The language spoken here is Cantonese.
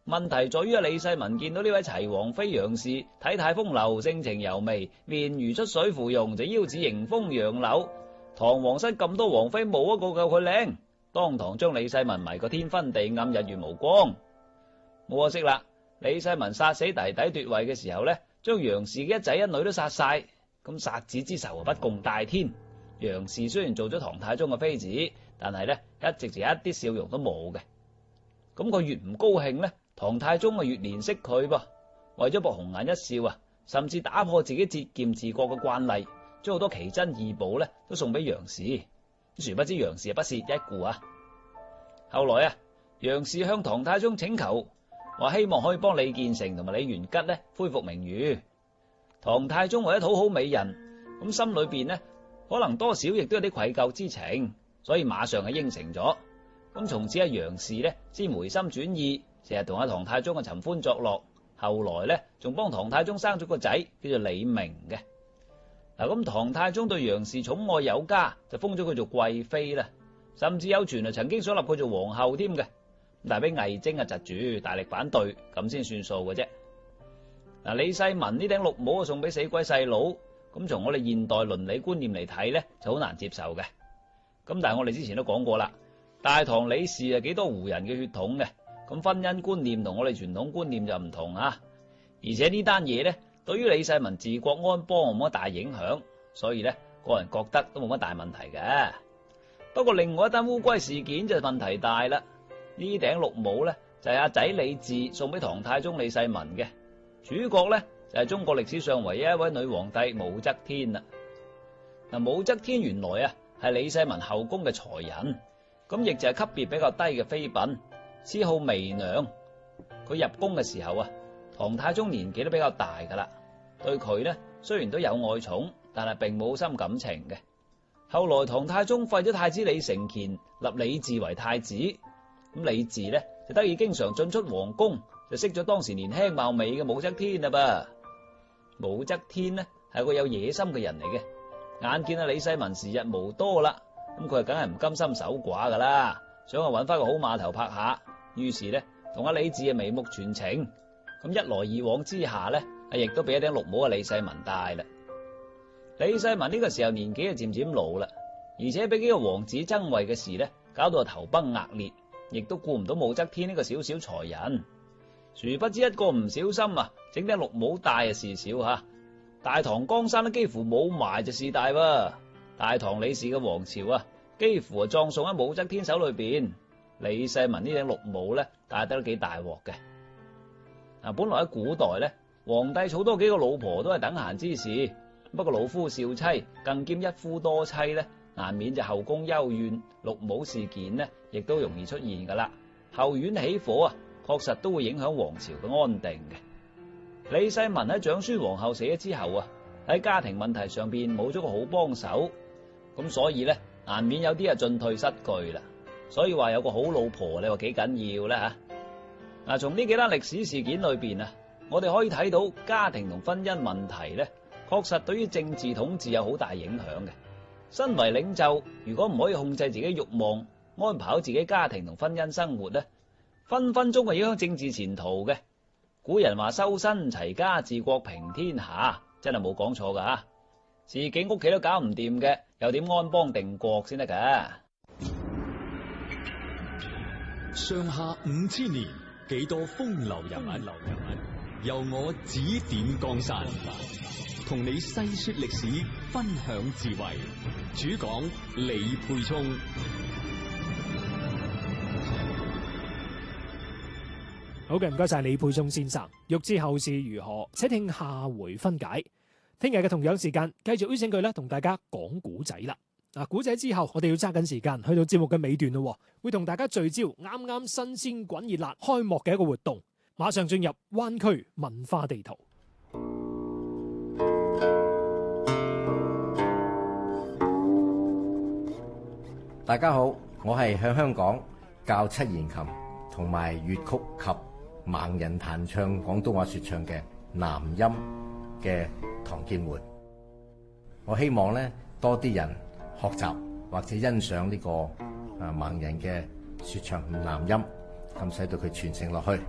問題在於李世民見到呢位齊王妃楊氏體態風流，性情柔媚，面如出水芙蓉，就腰子迎風楊柳。唐皇室咁多王妃冇一個夠佢靚，當堂將李世民迷個天昏地暗，日月無光。冇可惜啦，李世民殺死弟弟奪位嘅時候呢，將楊氏嘅一仔一女都殺晒。咁殺子之仇不共戴天。楊氏雖然做咗唐太宗嘅妃子，但係呢一直就一啲笑容都冇嘅。咁佢越唔高興呢，唐太宗啊越憐惜佢噃。為咗博紅顏一笑啊，甚至打破自己節儉治國嘅慣例，將好多奇珍異寶呢都送俾楊氏。殊不知楊氏不屑一顧啊。後來啊，楊氏向唐太宗請求，話希望可以幫李建成同埋李元吉呢恢復名譽。唐太宗為咗討好美人，咁心裏邊呢可能多少亦都有啲愧疚之情，所以馬上係應承咗。咁從此阿楊氏呢先回心轉意，成日同阿唐太宗嘅尋歡作樂。後來呢仲幫唐太宗生咗個仔叫做李明嘅。嗱，咁唐太宗對楊氏寵愛有加，就封咗佢做貴妃啦，甚至有傳曾經想立佢做皇后添嘅，但係俾魏徵啊窒住，大力反對，咁先算數嘅啫。嗱，李世民呢頂綠帽送俾死鬼細佬，咁從我哋現代倫理觀念嚟睇呢，就好難接受嘅。咁但係我哋之前都講過啦，大唐李氏係幾多胡人嘅血統嘅，咁婚姻觀念同我哋傳統觀念就唔同啊。而且呢單嘢呢，對於李世民治國安邦冇乜大影響，所以呢個人覺得都冇乜大問題嘅。不過另外一單烏龜事件就問題大啦。呢頂綠帽呢，就係阿仔李治送俾唐太宗李世民嘅，主角呢，就係中國歷史上唯一一位女皇帝武則天啦。嗱，武則天原來啊係李世民後宮嘅才人，咁亦就係級別比較低嘅妃嬪，詩號媚娘。佢入宮嘅時候啊，唐太宗年紀都比較大噶啦，對佢呢雖然都有愛寵，但係並冇深感情嘅。後來唐太宗廢咗太子李承乾，立李治為太子，咁李治呢就得以經常進出皇宮，就識咗當時年輕貌美嘅武則天啦噃。武則天呢係個有野心嘅人嚟嘅，眼見阿李世民時日無多啦，咁佢梗係唔甘心守寡噶啦，想揾翻個好碼頭拍下，於是呢同阿李治啊眉目傳情，咁一來二往之下呢，亦都俾一頂綠帽阿李世民戴啦。李世民呢個時候年紀就漸漸老啦，而且俾幾個王子爭位嘅事呢，搞到頭崩額裂，亦都顧唔到武則天呢個小小才人。殊不知一個唔小心啊，整頂綠帽戴啊事小吓，大唐江山都幾乎冇埋就事大喎。大唐李氏嘅王朝啊，幾乎啊葬送喺武則天手裏邊。李世民呢頂綠帽呢，戴得都幾大鑊嘅。嗱，本來喺古代呢，皇帝儲多幾個老婆都係等閒之事。不過老夫少妻，更兼一夫多妻呢，難免就後宮幽怨，綠帽事件呢，亦都容易出現噶啦。後院起火啊，確實都會影響皇朝嘅安定嘅。李世民喺長孫皇后死咗之後啊，喺家庭問題上邊冇咗個好幫手，咁所以呢，難免有啲進退失據啦。所以話有個好老婆，你話幾緊要呢？吓？嗱，從呢幾單歷史事件裏邊啊，我哋可以睇到家庭同婚姻問題呢，確實對於政治統治有好大影響嘅。身為領袖，如果唔可以控制自己慾望，安排好自己家庭同婚姻生活呢，分分鐘係影響政治前途嘅。古人話修身齊家治國平天下，真係冇講錯噶吓。自己屋企都搞唔掂嘅，又點安邦定國先得噶？ 上下5000年，幾多風流人物，由我指點江山，同你細說歷史，分享智慧。主講李沛聰。 好嘅，唔該晒李沛聰先生。欲知後事如何，且聽下回分解。聽日嘅同樣時間，繼續邀請佢咧，同大家講古仔啦。嗱，古仔之後，我哋要揸緊時間去到節目嘅尾段咯，會同大家聚焦啱啱新鮮滾熱辣開幕嘅一個活動。馬上進入灣區文化地圖。 大家好，我係向香港教七弦琴同埋粵曲及盲人彈唱廣東話說唱嘅南音嘅唐建門。我希望咧多啲人學習或者欣賞呢個盲人嘅說唱南音，咁使到佢傳承落去。